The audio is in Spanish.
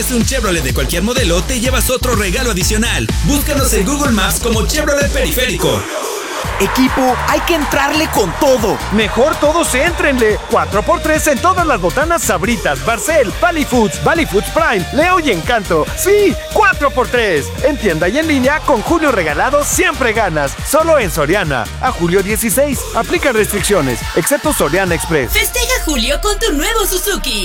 compras un Chevrolet de cualquier modelo, te llevas otro regalo adicional. Búscanos en Google Maps como Chevrolet Periférico. Equipo, hay que entrarle con todo. Mejor todos éntrenle. 4x3 en todas las botanas Sabritas, Barcel, Valley Foods Prime, Leo y Encanto. Sí, 4x3. En tienda y en línea, con Julio regalado siempre ganas. Solo en Soriana. A julio 16. Aplican restricciones, excepto Soriana Express. Festeja Julio con tu nuevo Suzuki.